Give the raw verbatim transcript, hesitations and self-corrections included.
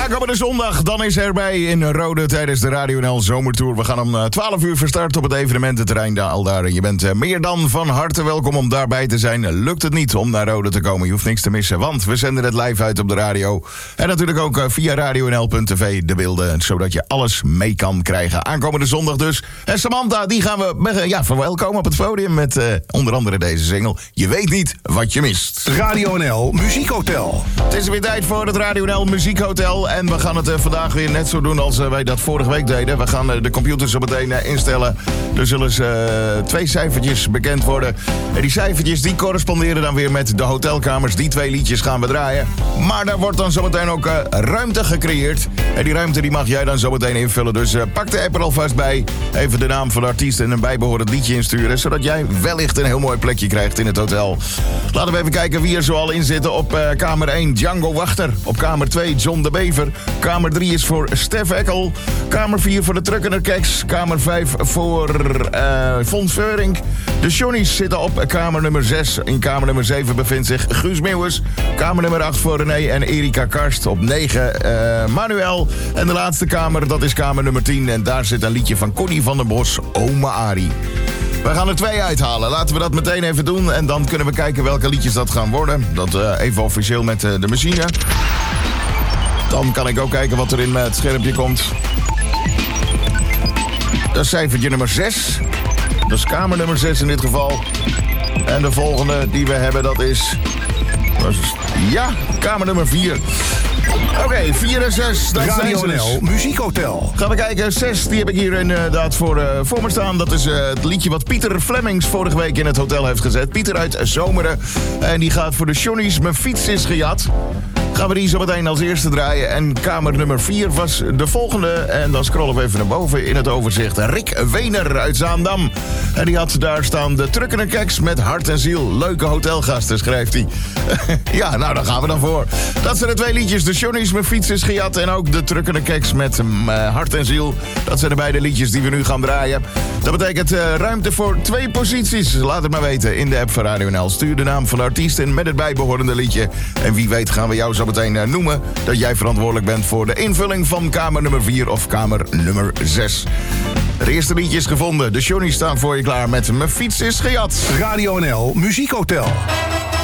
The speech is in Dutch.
Aankomende zondag, dan is erbij in Rode tijdens de Radio N L Zomertour. We gaan om twaalf uur van start op het evenemententerrein daar al daar. En je bent meer dan van harte welkom om daarbij te zijn. Lukt het niet om naar Rode te komen, je hoeft niks te missen. Want we zenden het live uit op de radio. En natuurlijk ook via radio n l punt t v de beelden. Zodat je alles mee kan krijgen. Aankomende zondag dus. En Samantha, die gaan we ja, verwelkomen op het podium met uh, onder andere deze single. Je weet niet wat je mist. Radio N L Muziekhotel. Het is weer tijd voor het Radio N L Muziekhotel. En we gaan het uh, vandaag weer net zo doen als uh, wij dat vorige week deden. We gaan uh, de computers zo meteen uh, instellen. Er zullen uh, twee cijfertjes bekend worden. En die cijfertjes die corresponderen dan weer met de hotelkamers. Die twee liedjes gaan we draaien. Maar daar wordt dan zometeen ook uh, ruimte gecreëerd. En die ruimte die mag jij dan zometeen invullen. Dus uh, pak de app er alvast bij. Even de naam van de artiest en een bijbehorend liedje insturen. Zodat jij wellicht een heel mooi plekje krijgt in het hotel. Laten we even kijken wie er zo al in zitten. Op uh, kamer één Django Wachter. Op kamer twee John de Bever. Kamer drie is voor Stef Eckel. Kamer vier voor de Truckener Keks. Kamer vijf voor uh, Fons Veurink. De Johnny's zitten op kamer nummer zes. In kamer nummer zeven bevindt zich Guus Meeuwis. Kamer nummer acht voor René en Erika Karst. Op negen uh, Manuel. En de laatste kamer, dat is kamer nummer tien. En daar zit een liedje van Connie van den Bos, Oma Arie. We gaan er twee uithalen. Laten we dat meteen even doen. En dan kunnen we kijken welke liedjes dat gaan worden. Dat uh, even officieel met uh, de machine. Dan kan ik ook kijken wat er in het schermpje komt. Dat is cijfertje nummer zes. Dat is kamer nummer zes in dit geval. En de volgende die we hebben, dat is... Dat is ja, kamer nummer vier. Oké, okay, vier en zes. Dat Radio zijn N L Muziekhotel. Gaan we kijken. zes, die heb ik hier inderdaad voor, uh, voor me staan. Dat is uh, het liedje wat Pieter Flemings vorige week in het hotel heeft gezet. Pieter uit Zomeren. En die gaat voor de Johnny's Mijn fiets is gejat. Gaan we die zo meteen als eerste draaien. En kamer nummer vier was de volgende. En dan scrollen we even naar boven in het overzicht. Rick Wener uit Zaandam. En die had daar staan de Truckener Keks met hart en ziel. Leuke hotelgasten, schrijft hij. Ja, nou, daar gaan we dan voor. Dat zijn de twee liedjes. De Johnny's Mijn fiets is gejat. En ook de Truckener Keks met uh, hart en ziel. Dat zijn de beide liedjes die we nu gaan draaien. Dat betekent uh, ruimte voor twee posities. Laat het maar weten in de app van Radio N L. Stuur de naam van de artiest in met het bijbehorende liedje. En wie weet gaan we jou zo meteen uh, noemen dat jij verantwoordelijk bent voor de invulling van kamer nummer vier of kamer nummer zes. Het eerste liedje is gevonden. De Johnny's staan voor je klaar met Mijn fiets is gejat. Radio N L Muziekhotel.